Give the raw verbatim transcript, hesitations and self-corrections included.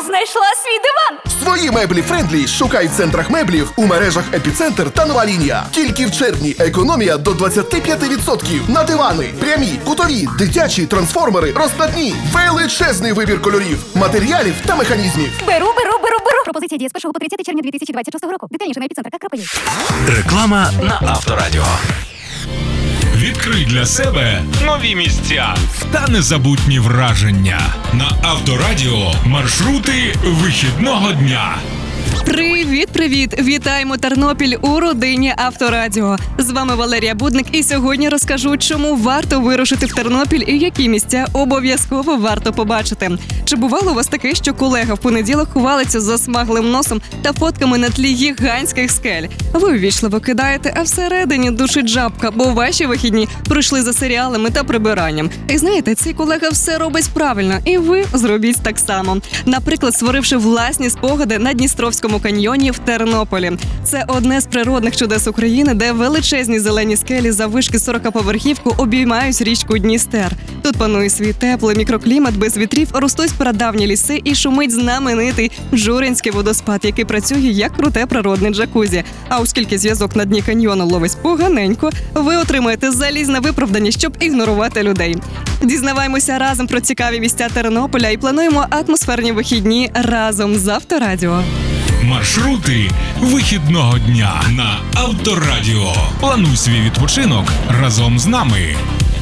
Знайшла свій диван! Свої меблі Френдлі шукай в центрах меблів у мережах Епіцентр та Нова Лінія. Тільки в червні економія до двадцять п'ять відсотків на дивани, прямі, кутові, дитячі, трансформери, розкладні, величезний вибір кольорів, матеріалів та механізмів. Беру, беру, беру, беру! Пропозиція діє з першого по тридцяте червня дві тисячі двадцять шостого року. Детальніше на епіцентр крапка ю. Реклама на Авторадіо. Відкрий для себе нові місця та незабутні враження. На Авторадіо маршрути вихідного дня. Привіт-привіт! Вітаємо Тернопіль у родині Авторадіо. З вами Валерія Будник, і сьогодні розкажу, чому варто вирушити в Тернопіль і які місця обов'язково варто побачити. Чи бувало у вас таке, що колега в понеділок хвалиться засмаглим носом та фотками на тлі гігантських скель? Ви ввічливо кидаєте, а всередині душить жабка, бо ваші вихідні пройшли за серіалами та прибиранням. І знаєте, цей колега все робить правильно, і ви зробіть так само. Наприклад, створивши власні спогади на Дністровському каньйоні в Тернополі. Це одне з природних чудес України, де величезні зелені скелі заввишки сорокаповерхівку обіймають річку Дністер. Тут панує свій теплий мікроклімат без вітрів, ростуть прадавні ліси і шумить знаменитий Журинський водоспад, який працює як круте природне джакузі. А оскільки зв'язок на дні каньйону ловить поганенько, ви отримаєте залізне виправдання, щоб ігнорувати людей. Дізнаваємося разом про цікаві місця Тернополя і плануємо атмосферні вихідні разом з Авторадіо. Маршрути вихідного дня на Авторадіо. Плануй свій відпочинок разом з нами.